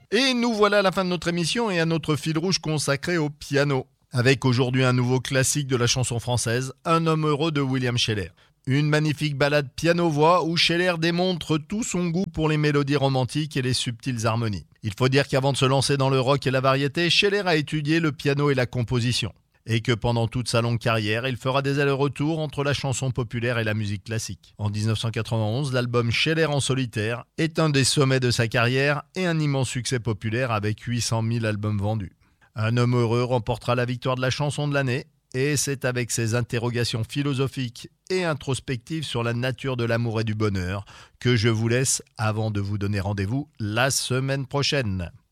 Et nous voilà à la fin de notre émission et à notre fil rouge consacré au piano. Avec aujourd'hui un nouveau classique de la chanson française, Un homme heureux de William Sheller. Une magnifique ballade piano-voix où Sheller démontre tout son goût pour les mélodies romantiques et les subtiles harmonies. Il faut dire qu'avant de se lancer dans le rock et la variété, Sheller a étudié le piano et la composition. Et que pendant toute sa longue carrière, il fera des allers-retours entre la chanson populaire et la musique classique. En 1991, l'album Sheller en solitaire est un des sommets de sa carrière et un immense succès populaire avec 800 000 albums vendus. Un homme heureux remportera la victoire de la chanson de l'année et c'est avec ses interrogations philosophiques et introspectives sur la nature de l'amour et du bonheur que je vous laisse avant de vous donner rendez-vous la semaine prochaine.